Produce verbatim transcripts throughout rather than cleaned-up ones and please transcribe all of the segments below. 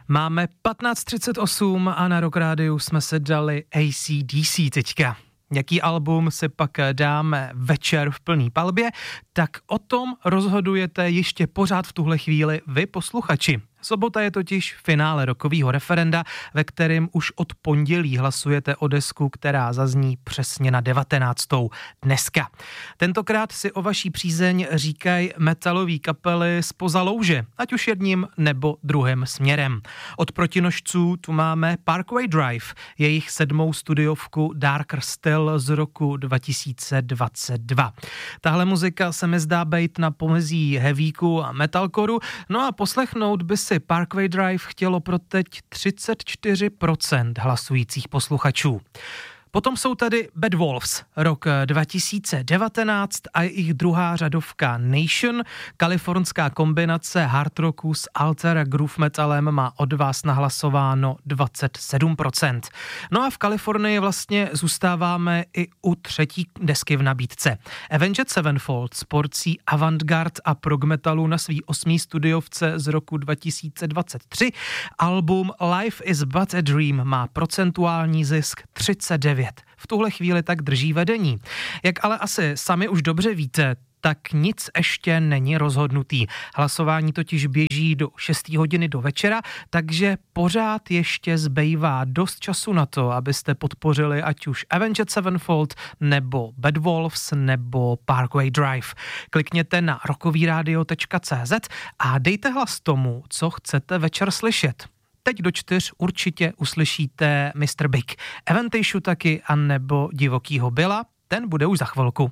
Máme patnáct třicet osm a na Rock Rádiu jsme se dali A C D C teďka. Jaký album si pak dáme večer v plný palbě, tak o tom rozhodujete ještě pořád v tuhle chvíli vy posluchači. Sobota je totiž finále rockového referenda, ve kterém už od pondělí hlasujete o desku, která zazní přesně na devatenáctou dneska. Tentokrát si o vaší přízeň říkají metalový kapely zpoza louže, ať už jedním nebo druhým směrem. Od protinožců tu máme Parkway Drive, jejich sedmou studiovku Darker Still z roku dva tisíce dvacet dva. Tahle muzika se mi zdá být na pomezí heavíku a metalcoru, no a poslechnout by si Parkway Drive chtělo pro teď třicet čtyři procent hlasujících posluchačů. Potom jsou tady Bad Wolves, rok dva tisíce devatenáct a jejich druhá řadovka Nation. Kalifornská kombinace hard rocku s alter a groove metalem má od vás nahlasováno dvacet sedm procent. No a v Kalifornii vlastně zůstáváme i u třetí desky v nabídce. Avenged Sevenfold s porcí avantgard a prog metalu na svý osmý studiovce z roku dva tisíce dvacet tři. Album Life is but a Dream má procentuální zisk třicet devět. V tuhle chvíli tak drží vedení. Jak ale asi sami už dobře víte, tak nic ještě není rozhodnutý. Hlasování totiž běží do šesté hodiny do večera, takže pořád ještě zbývá dost času na to, abyste podpořili ať už Avenged Sevenfold, nebo Bad Wolves, nebo Parkway Drive. Klikněte na rockovyradio tečka cé zet a dejte hlas tomu, co chcete večer slyšet. Teď do čtyř určitě uslyšíte mister Big, Eventation taky, anebo Divokýho Billa, ten bude už za chvilku.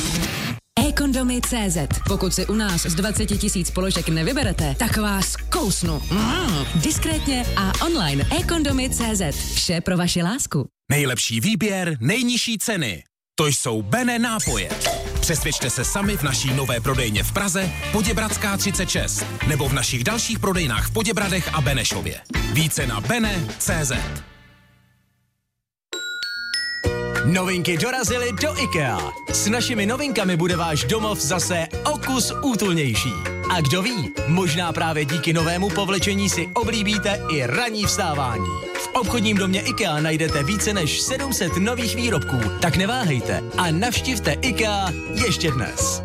e-kondomy tečka cé zet. Pokud si u nás z dvacet tisíc položek nevyberete, tak vás kousnu. Mm. Diskrétně a online. e-kondomy tečka cé zet. Vše pro vaši lásku. Nejlepší výběr, nejnižší ceny. To jsou Bene nápoje. Přesvědčte se sami v naší nové prodejně v Praze, Poděbradská třicet šest, nebo v našich dalších prodejnách v Poděbradech a Benešově. Více na bene tečka cé zet. Novinky dorazily do IKEA. S našimi novinkami bude váš domov zase o kus útulnější. A kdo ví, možná právě díky novému povlečení si oblíbíte i ranní vstávání. V obchodním domě IKEA najdete více než sedm set nových výrobků, tak neváhejte a navštivte IKEA ještě dnes.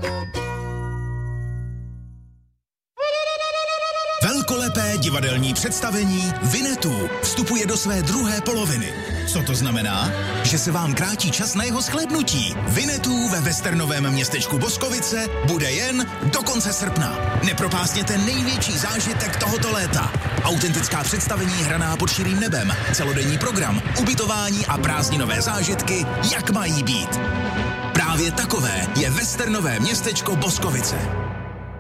Velkolepé divadelní představení Winnetou vstupuje do své druhé poloviny. Co to znamená? Že se vám krátí čas na jeho shlédnutí. Winnetou ve westernovém městečku Boskovice bude jen do konce srpna. Nepropásněte největší zážitek tohoto léta. Autentická představení hraná pod širým nebem, celodenní program, ubytování a prázdninové zážitky, jak mají být. Právě takové je westernové městečko Boskovice.